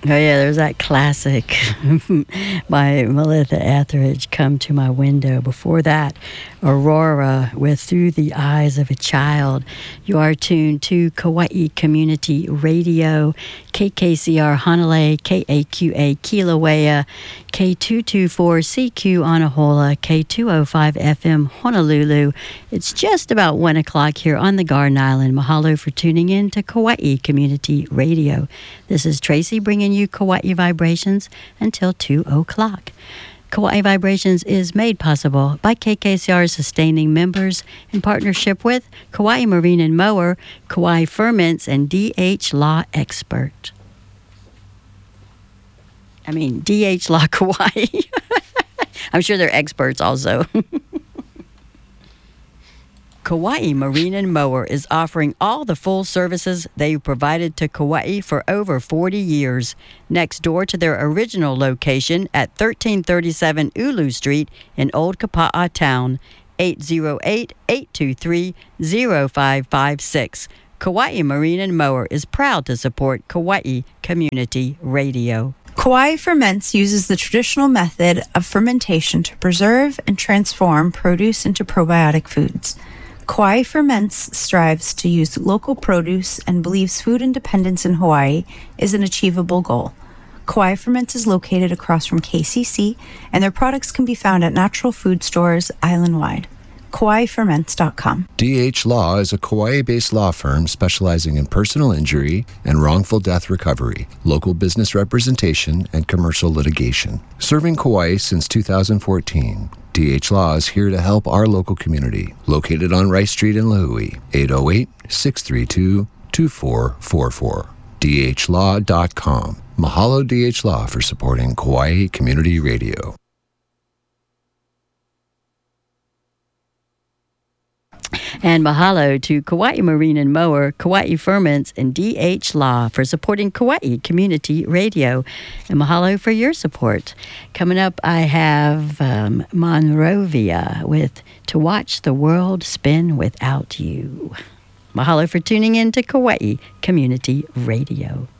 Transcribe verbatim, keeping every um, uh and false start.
Oh, yeah, there's that classic by Melissa Etheridge, Come to My Window. Before that, Aurora with Through the Eyes of a Child. You are tuned to Kauai Community Radio, K K C R Hanalei, K A Q A Kilauea, K two twenty-four C Q Anahola, K two oh five F M Honolulu. It's just about one o'clock here on the Garden Island. Mahalo for tuning in to Kauai Community Radio. This is Tracy bringing you Kauai Vibrations until two o'clock. Kauai Vibrations is made possible by K K C R sustaining members in partnership with Kauai Marine and Mower, Kauai Ferments, and D H Law Expert. I mean, D H Law Kauai. I'm sure they're experts also. Kauai Marine and Mower is offering all the full services they've provided to Kauai for over forty years. Next door to their original location at thirteen thirty-seven Ulu Street in Old Kapa'a Town, eight oh eight, eight two three, oh five five six. Kauai Marine and Mower is proud to support Kauai Community Radio. Kauai Ferments uses the traditional method of fermentation to preserve and transform produce into probiotic foods. Kauai Ferments strives to use local produce and believes food independence in Hawaii is an achievable goal. Kauai Ferments is located across from K C C, and their products can be found at natural food stores island-wide. Kauai Ferments dot com. D H Law is a Kauai-based law firm specializing in personal injury and wrongful death recovery, local business representation, and commercial litigation. Serving Kauai since two thousand fourteen, D H Law is here to help our local community. Located on Rice Street in Lahui, eight oh eight, six three two, two four four four. D H law dot com. Mahalo D H Law for supporting Kauai Community Radio. And mahalo to Kauai Marine and Mower, Kauai Ferments, and D H Law for supporting Kauai Community Radio. And mahalo for your support. Coming up, I have um, Monrovia with To Watch the World Spin Without You. Mahalo for tuning in to Kauai Community Radio.